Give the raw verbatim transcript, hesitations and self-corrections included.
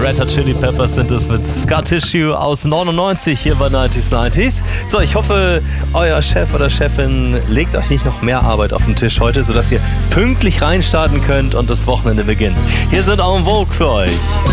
Red Hot Chili Peppers sind es mit Scar Tissue aus neunundneunzig hier bei neunzig neunzig. So, ich hoffe, euer Chef oder Chefin legt euch nicht noch mehr Arbeit auf den Tisch heute, sodass ihr pünktlich reinstarten könnt und das Wochenende beginnt. Hier sind En Vogue für euch.